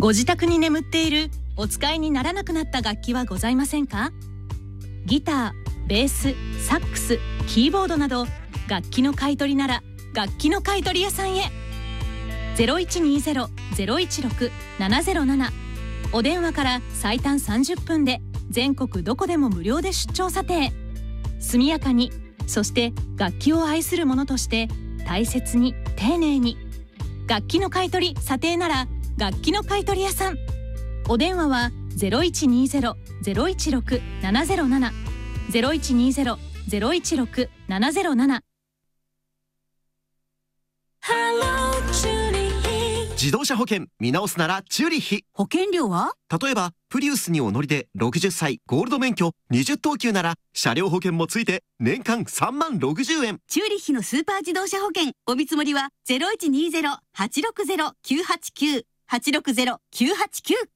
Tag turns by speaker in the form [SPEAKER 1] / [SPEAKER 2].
[SPEAKER 1] ご自宅に眠っているお使いにならなくなった楽器はございませんか？ギター、ベース、サックス、キーボードなど楽器の買い取りなら楽器の買い取り屋さんへ。 0120-016-707 お電話から最短30分で全国どこでも無料で出張査定。速やかに、そして楽器を愛する者として大切に丁寧に。楽器の買い取り査定なら楽器の買い取り屋さん。お電話は 0120-016-707 0120-016-707。
[SPEAKER 2] 自動車保険見直すならチューリッヒ。
[SPEAKER 3] 保険料は？
[SPEAKER 2] 例えばプリウスにお乗りで60歳ゴールド免許20等級なら車両保険もついて年間3万60円。
[SPEAKER 3] チューリッヒのスーパー自動車保険お見積もりは 0120-860-989 860-989